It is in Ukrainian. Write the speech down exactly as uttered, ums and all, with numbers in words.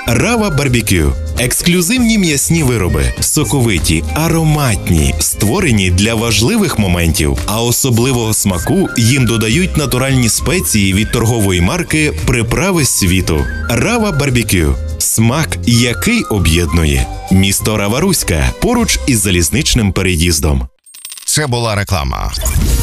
Рава Барбекю – ексклюзивні м'ясні вироби, соковиті, ароматні, створені для важливих моментів, а особливого смаку їм додають натуральні спеції від торгової марки «Приправи світу». Рава Барбекю – смак, який об'єднує. Місто Рава-Руська, поруч із залізничним переїздом. Це була реклама.